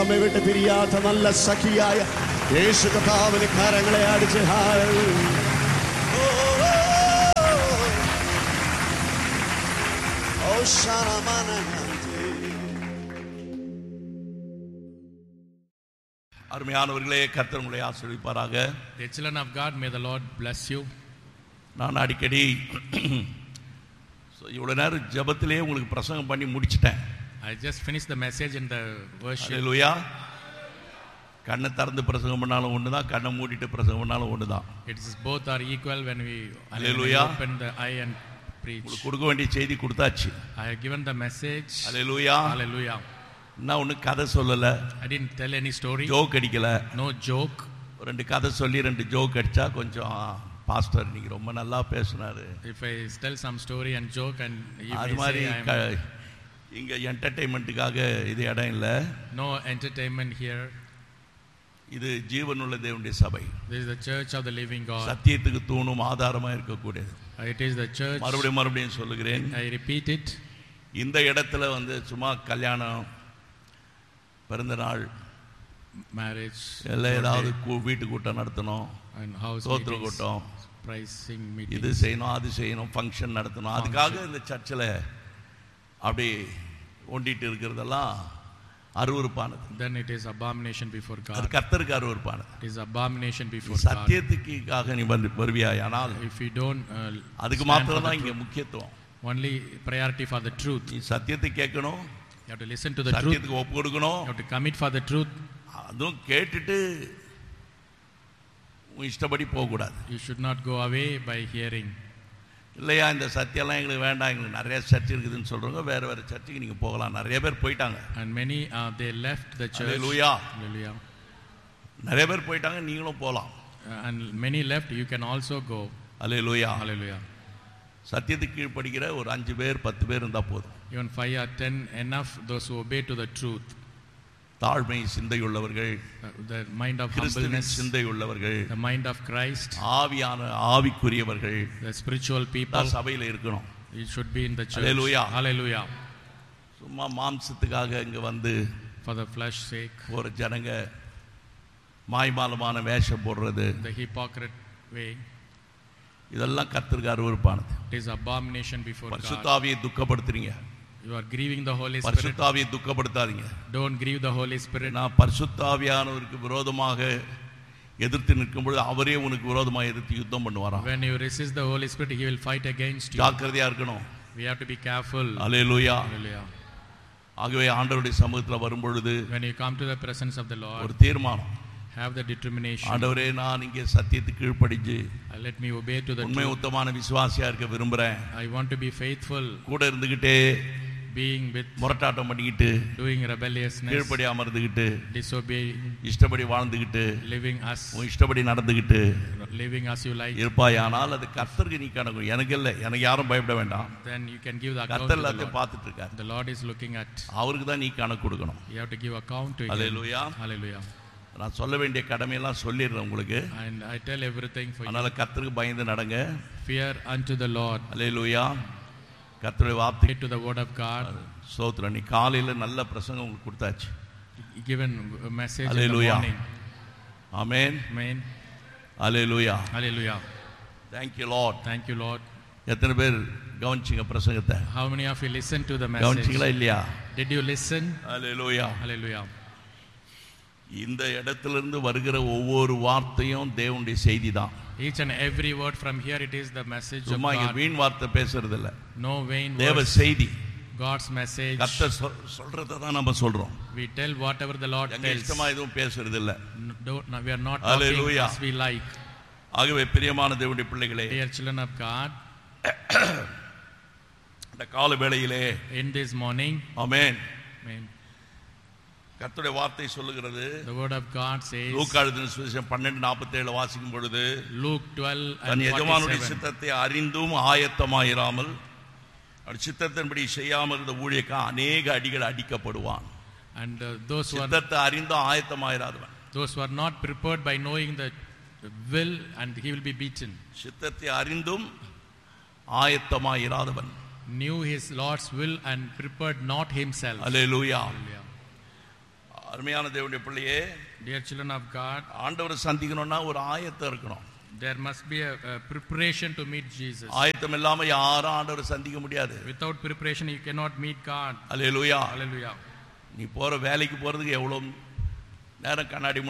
നമ്മെ വിട്ട് പിരിയാത്ത നല്ല സഖിയായ യേശു കർത്താവിന് കരങ്ങളെ അടിച്ച് அருமையானவர்களே, கர்த்தர் உங்களை ஆசீர்வதிப்பாராக. The children of God, may the Lord bless you. நான் அடிக்கடி இவ்வளோ நேரம் ஜெபத்திலே உங்களுக்கு பிரசங்கம் பண்ணி முடிச்சிட்டேன். I just finished the message in the worship. ஹல்லேலூயா. கண்ணை திறந்து பிரசங்கம் பண்ணாலும் ஒன்று தான், கண்ணை மூடிட்டு பிரசங்கம் பண்ணாலும் ஒன்று தான். It is both are equal when we open the eye and preach. உங்களுக்கு கொடுக்க வேண்டிய செய்தி கொடுத்தாச்சு. I have given the message. Hallelujah. Hallelujah. நான் ஒன்றும் கதை சொல்லலை. I didn't tell any story. Joke அடிக்கல. No joke. 2 கதை சொல்லி 2 ஜோக் அடித்தா கொஞ்சம் பாஸ்டர் இன்னைக்கு ரொம்ப நல்லா பேசுனாரு. If I tell some story and joke and அது மாதிரி இங்கே என்டர்டெயின்மெண்ட்டுக்காக இது இடம் இல்லை. No entertainment here. இது ஜீவனுள்ள தேவனுடைய சபை. This is the church of the living God. சத்தியத்துக்கு தூணும் ஆதாரமாக இருக்கக்கூடியது. It is the church. மறுபடியும் சொல்லுகிறேன். I repeat it. இந்த இடத்துல சும்மா கல்யாணம், பிறந்த நாள், மேரேஜ், எல்லாம் ஏதாவது வீட்டு கூட்டம் நடத்தணும், ஸ்தோத்திர கூட்டம், இது செய்யணும் அது செய்யணும், ஃபங்க்ஷன் நடத்தணும், அதுக்காக இந்த சர்ச்சில் அப்படி ஒண்டிட்டு இருக்கிறதெல்லாம் அருவருப்பானது. Then it is abomination before God. அது கர்த்தருக்கு அருவருப்பானது. It is abomination before God. சத்தியத்துக்காக நீ வருவியாயானால் if you don't அதுக்கு மாத்திரம் தான் இங்கே முக்கியத்துவம். Only priority for the truth. நீ சத்தியத்தை கேட்கணும், you have to listen to the truth, சத்தியத்துக்கு ஒப்பு கொடுக்கணும், you have to commit for the truth. அதுவும் கேட்டுட்டு உன் இஷ்டப்படி போகக்கூடாது. You should not go away by hearing. இல்லையா இந்த சத்தியம்லாம் எங்களுக்கு வேண்டாம், எங்களுக்கு நிறைய சர்ச் இருக்குதுன்னு சொல்கிறவங்க வேறு வேறு சர்ச்சுக்கு நீங்கள் போகலாம். நிறைய பேர் போயிட்டாங்க. And many they left the church. Hallelujah. Hallelujah. நிறைய பேர் போயிட்டாங்க, நீங்களும் போகலாம். And many left, you can also go. Hallelujah. Hallelujah. சத்தியத்துக்கு கீழ்ப்படிக்கிற ஒரு 5 பேர் 10 பேர் இருந்தால் போதும். Even 5 or 10 enough, those who obey to the truth. தாழ்மை சிந்தையுள்ளவர்கள், the mind of humbleness, சிந்தையுள்ளவர்கள், the mind of Christ, ஆவிக்குரியவர்கள், the spiritual people சபையில் இருக்கணும். You should be in the church. Hallelujah. Hallelujah. சும்மா மாம்சத்துக்காக இங்க வந்து for the flesh sake ஒரு ஜனங்க மாய்மாலமான வேஷம் போடுறது, the hypocrite way, இதெல்லாம் கர்த்தருக்கு அருவருப்பானது. it is abomination before God. பரிசுத்தாவியை துக்கப்படுத்துறீங்க. You are grieving the Holy Spirit. பரிசுத்தாவியை துக்கப்படுத்தாதீங்க. Don't grieve the Holy Spirit. நான் பரிசுத்தாவியானவருக்கு விரோதமாக எதிர்த்து நிற்கும்போது அவரே உனக்கு விரோதமாக எதிர்த்து யுத்தம் பண்ணுவாராம். When you resist the Holy Spirit, he will fight against you. ஜாக்கிரதையா இருக்கணும். We have to be careful. Hallelujah. Hallelujah. ஆகவே ஆண்டவருடைய சமூகத்தில் வரும்பொழுது when you come to the presence of the Lord, ஒரு தீர்மானம், have the determination. ஆண்டவரே நான் இங்கே சத்தியத்துக்கு கீழ்ப்படிஞ்சு let me obey to the உண்மை உத்தமான விசுவாசியா இருக்க விரும்புறேன். I want to be faithful. கூட இருந்துகிட்டே being with முரட்டாட்டம் பண்ணிக்கிட்டு, doing rebelliousness, கீழ்ப்படி அமர்ந்துகிட்டு, disobeying, இஷ்டப்படி வாழ்ந்துகிட்டு, living us, உன் இஷ்டப்படி நடந்துகிட்டு living as you like இருப்பாயானால் அது கர்த்தருக்கு நீ கணக்கு. எனக்கு இல்லை, எனக்கு யாரும் பயப்பட வேண்டாம். then you can give the account கர்த்தர் to the எல்லாத்தையும் Lord. பார்த்துட்டு இருக்கார். The Lord is looking at. அவருக்கு தான் நீ கணக்கு கொடுக்கணும். You have to give account to him. Hallelujah. Hallelujah. நான் சொல்ல வேண்டிய கடமையெல்லாம் சொல்லிடுறேன் உங்களுக்கு. And I tell everything for அதனால you. கர்த்தருக்கு பயந்து நடங்க. Fear unto the Lord. Hallelujah. கர்த்தருடைய வார்த்தை to the word of God. ஸ்தோத்திரம். நீ காலையில நல்ல பிரசங்கம் உங்களுக்கு கொடுத்தாச்சு. Given a message Hallelujah. in the morning. Amen. Amen. Hallelujah. Hallelujah. Thank you Lord. Thank you Lord. எத்தனை பேர் கவனிச்சீங்க பிரசங்கத்தை? How many of you listened to the message? கவனிச்சீங்களா இல்லையா? Did you listen? Hallelujah. Hallelujah. இந்த இடத்திலிருந்து வருகிற ஒவ்வொரு வார்த்தையும் தேவனுடைய செய்தி தான். Each and every word from here, it is the message of சும்மா இங்க God. வீண் வார்த்தை பேசுறது இல்ல. No vain தேவ words. செய்தி. God's message. கர்த்தர் சொல்றத தான் நம்ம சொல்றோம். We tell whatever the Lord எங்க tells. இஷ்டமா எதுவும் பேசுறது இல்ல. We are not talking Hallelujah. as we like. ஆகவே பிரியமான தேவனுடைய பிள்ளைகளே, Dear children of God, இந்த கால வேளையிலே in this morning, amen, amen, கர்த்தருடைய வார்த்தை சொல்லுகிறது. the word of God says, லூக்கா எழுதின சுவிசேஷம் 12:47 வாசிக்கும் பொழுது, Luke 12 தன் and எஜமானுடைய 47. சித்தத்தை அறிந்தும் ஆயத்தமாயிராமல் சித்தத்தின்படி செய்யாமல் இருந்த ஊழியக்காரன் அநேக அடிகள் அடிக்கப்படுவான். And those சித்தத்தை அறிந்தும் ஆயத்தமாயிராதவன், who are not prepared by knowing the will, and he will be beaten. சித்தத்தை அறிந்தும் ஆயத்தமாயிராதவன், Knew his Lord's will and prepared not himself. அல்லேலூயா. அருமையான தேவனுடைய பிள்ளையே, dear children of God, ஆண்டவரை சந்திக்கணும்னா ஒரு ஆயத்தம் இருக்கணும். there must be a preparation to meet Jesus. ஆயத்தம் இல்லாம யாரும் ஆண்டவரை சந்திக்க முடியாது. Without preparation you cannot meet God. Hallelujah. Hallelujah. நீ போற வேலைக்கு போறதுக்கு எவ்வளவு நேரம் கண்ணாடி